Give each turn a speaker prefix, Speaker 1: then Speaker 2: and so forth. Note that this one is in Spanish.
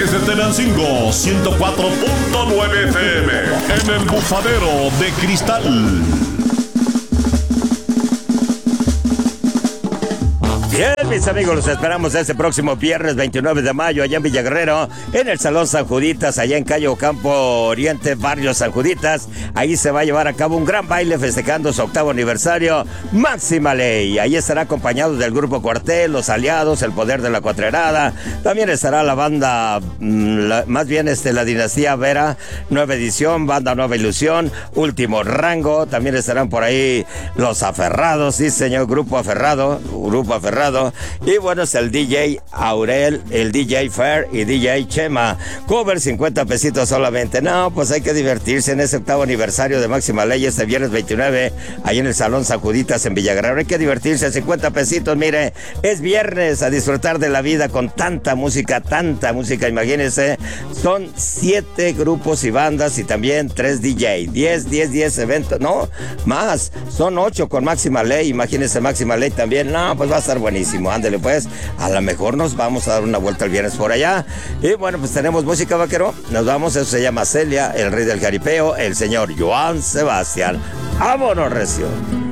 Speaker 1: Desde Tenancingo, 104.9 FM. En el bufadero de cristal.
Speaker 2: Bien, mis amigos, los esperamos este próximo viernes 29 de mayo allá en Villaguerrero, en el Salón San Juditas, allá en Calle Ocampo Oriente, barrio San Juditas. Ahí se va a llevar a cabo un gran baile festejando su 8º aniversario, Máxima Ley. Ahí estará acompañado del Grupo Cuartel, Los Aliados, El Poder de la Cuatrerada. También estará la banda, la Dinastía Vera, Nueva Edición, Banda Nueva Ilusión, Último Rango. También estarán por ahí Los Aferrados, sí señor, Grupo Aferrado. Y bueno, es el DJ Aurel, el DJ Fair y DJ Chema. Cover 50 pesitos solamente. No, pues hay que divertirse en ese 8º aniversario de Máxima Ley este viernes 29, ahí en el Salón San Juditas en Villaguerrero. Hay que divertirse, 50 pesitos, mire, es viernes, a disfrutar de la vida con tanta música, imagínense. Son 7 grupos y bandas y también 3 DJ, 10 eventos, no, más, son 8 con Máxima Ley, imagínense Máxima Ley también. No, pues va a estar buenísimo, ándale pues, a lo mejor nos vamos a dar una vuelta el viernes por allá. Y bueno, pues tenemos música, vaquero, nos vamos, eso se llama Celia, el rey del jaripeo, el señor Joan Sebastián. ¡Vámonos, recio!